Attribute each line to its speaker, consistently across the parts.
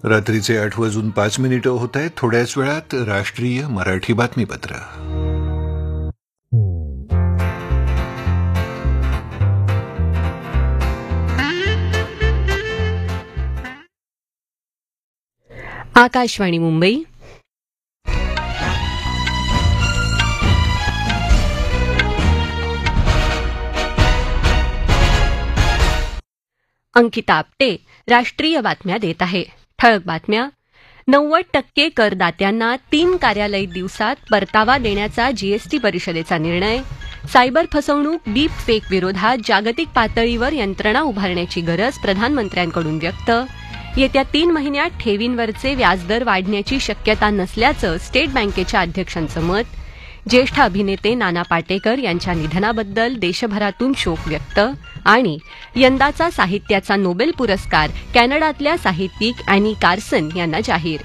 Speaker 1: रात्रीचे 8:05 होत आहेत. थोड्याच वेळात राष्ट्रीय मराठी बातमीपत्र.
Speaker 2: आकाशवाणी मुंबई. अंकिता आपटे राष्ट्रीय बातम्या देत आहे. ठळक बातम्या. 90% करदात्यांना 3 कार्यालयीन दिवसात परतावा देण्याचा जीएसटी परिषदेचा निर्णय. सायबर फसवणूक डीप फेक विरोधात जागतिक पातळीवर यंत्रणा उभारण्याची गरज प्रधानमंत्र्यांकडून व्यक्त. येत्या 3 महिन्यात ठेवींवरचे व्याजदर वाढण्याची शक्यता नसल्याचं स्टेट बँकेच्या अध्यक्षांचं मत. ज्येष्ठ अभिनेते नाना पाटेकर यांच्या निधनाबद्दल देशभरातून शोक व्यक्त. आणि यंदाचा साहित्याचा नोबेल पुरस्कार कॅनडातल्या साहित्यिक अॅनी कार्सन यांना जाहीर.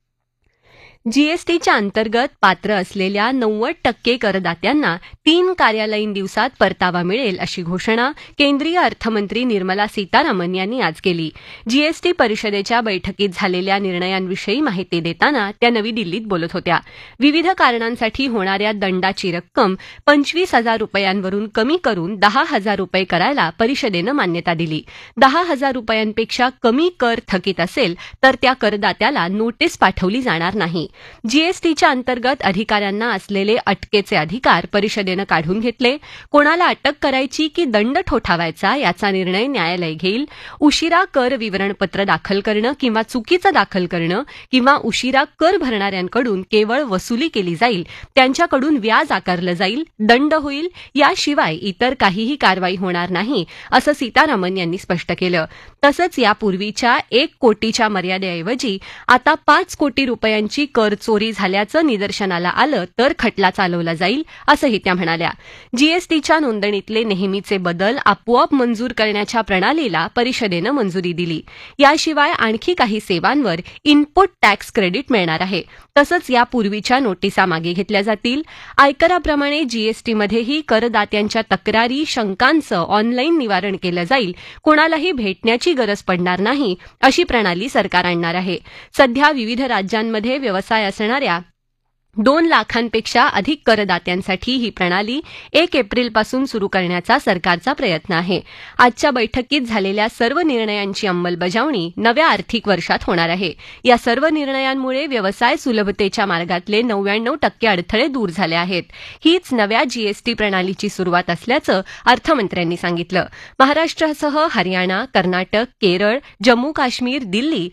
Speaker 2: जीएसटीच्या अंतर्गत पात्र असलेल्या 90% करदात्यांना 3 कार्यालयीन दिवसात परतावा मिळेल अशी घोषणा केंद्रीय अर्थमंत्री निर्मला सीतारामन यांनी आज केली. जीएसटी परिषदेच्या बैठकीत झालेल्या निर्णयांविषयी माहिती देताना त्या नवी दिल्लीत बोलत होत्या. विविध कारणांसाठी होणाऱ्या दंडाची रक्कम 25,000 रुपयांवरून कमी करून 10,000 रुपये करायला परिषदेनं मान्यता दिली. 10,000 रुपयांपेक्षा कमी कर थकीत असेल तर त्या करदात्याला नोटीस पाठवली जाणार नाही. जीएसटीच्या अंतर्गत अधिकाऱ्यांना असलेले अटकेचे अधिकार परिषदेनं काढून घेतले. कोणाला अटक करायची की दंड ठोठावायचा याचा निर्णय न्यायालय घेईल. उशिरा कर विवरणपत्र दाखल करणं किंवा चुकीचं दाखल करणं किंवा उशिरा कर भरणाऱ्यांकडून केवळ वसुली केली जाईल, त्यांच्याकडून व्याज आकारलं जाईल, दंड होईल. याशिवाय इतर काहीही कारवाई होणार नाही असं सीतारामन यांनी स्पष्ट केलं. तसंच यापूर्वीच्या 1 कोटीच्या मर्यादेऐवजी आता 5 कोटी रुपयांची कर चोरी झाल्याचं निदर्शनाला आलं तर खटला चालवला जाईल असंही त्या म्हणाल्या. जीएसटीच्या नोंदणीतले नेहमीचे बदल आपोआप मंजूर करण्याच्या प्रणालीला परिषदेनं मंजुरी दिली. याशिवाय आणखी काही सेवांवर इनपुट टॅक्स क्रेडिट मिळणार आहे. तसंच यापूर्वीच्या नोटिसा मागे घेतल्या जातील. आयकराप्रमाणे जीएसटीमध्येही करदात्यांच्या तक्रारी, शंकांचं ऑनलाईन निवारण केलं जाईल. कोणालाही भेटण्याची गरज पडणार नाही अशी प्रणाली सरकार आणणार आहे. सध्या विविध राज्यांमध्ये व्यवसाय असणाऱ्या 2 लाखांपेक्षा अधिक करदात्यांसाठी ही प्रणाली 1 एप्रिलपासून सुरू करण्याचा सरकारचा प्रयत्न आहे. आजच्या बैठकीत झालेल्या सर्व निर्णयांची अंमलबजावणी नव्या आर्थिक वर्षात होणार आहे. या सर्व निर्णयांमुळे व्यवसाय सुलभतेच्या मार्गातले 99% अडथळे दूर झाले आहेत. हीच नव्या जीएसटी प्रणालीची सुरुवात असल्याचं अर्थमंत्र्यांनी सांगितलं. महाराष्ट्रासह हरियाणा, कर्नाटक, केरळ, जम्मू काश्मीर, दिल्ली